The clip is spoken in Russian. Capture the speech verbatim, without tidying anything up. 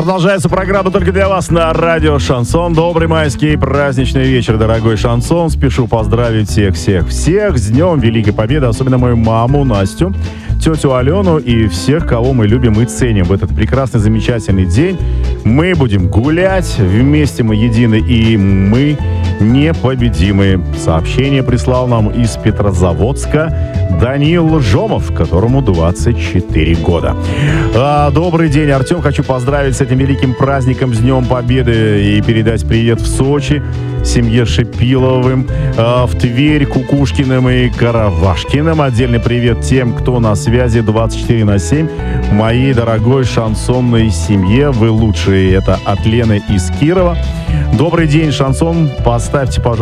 Продолжается программа только для вас на радио Шансон. Добрый майский праздничный вечер, дорогой Шансон. Спешу поздравить всех-всех-всех с Днем Великой Победы, особенно мою маму Настю, тетю Алену и всех, кого мы любим и ценим. В этот прекрасный, замечательный день мы будем гулять, вместе мы едины и мы непобедимые. Сообщение прислал нам из Петрозаводска Даниил Жомов, которому двадцать четыре года. А, добрый день, Артем. Хочу поздравить с этим великим праздником, с Днем Победы, и передать привет в Сочи семье Шипиловым, а, в Тверь Кукушкиным и Каравашкиным. Отдельный привет тем, кто на связи двадцать четыре на семь. Моей дорогой шансонной семье. Вы лучшие. Это от Лены из Кирова. Добрый день, Шансон. Поставьте, пожалуйста,